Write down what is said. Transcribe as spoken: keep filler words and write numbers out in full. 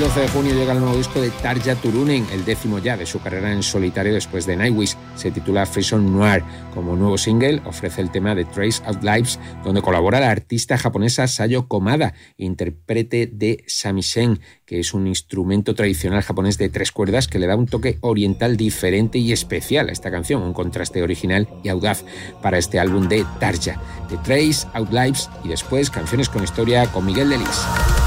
doce de junio llega el nuevo disco de Tarja Turunen, el décimo ya de su carrera en solitario después de Nightwish. Se titula Frison Noir. Como nuevo single ofrece el tema de Trace of Lives, donde colabora la artista japonesa Sayo Komada, intérprete de shamisen, que es un instrumento tradicional japonés de tres cuerdas que le da un toque oriental diferente y especial a esta canción, un contraste original y audaz para este álbum de Tarja, de Trace of Lives, y después Canciones con Historia con Miguel Delis.